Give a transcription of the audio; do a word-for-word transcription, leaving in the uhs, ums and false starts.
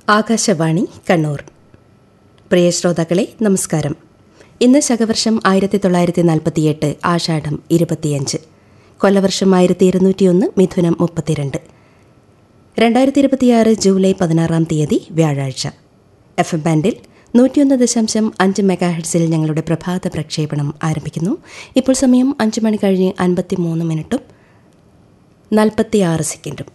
ആകാശവാണി കണ്ണൂർ. പ്രിയ ശ്രോതാക്കളെ നമസ്കാരം. ഇന്ന് ശകവർഷം ആയിരത്തി തൊള്ളായിരത്തി നാൽപ്പത്തിയെട്ട് ആഷാഢം ഇരുപത്തിയഞ്ച്, കൊല്ലവർഷം ആയിരത്തി ഇരുന്നൂറ്റിയൊന്ന് മിഥുനം മുപ്പത്തിരണ്ട്, രണ്ടായിരത്തി ഇരുപത്തിയാറ് ജൂലൈ പതിനാറാം തീയതി വ്യാഴാഴ്ച. എഫ് എം ബാൻഡിൽ നൂറ്റിയൊന്ന് ദശാംശം അഞ്ച് മെഗാ ഹെർട്സിൽ ഞങ്ങളുടെ പ്രഭാത പ്രക്ഷേപണം ആരംഭിക്കുന്നു. ഇപ്പോൾ സമയം അഞ്ച് മണി കഴിഞ്ഞ് അൻപത്തി മൂന്ന് മിനിറ്റും നാൽപ്പത്തിയാറ് സെക്കൻഡും.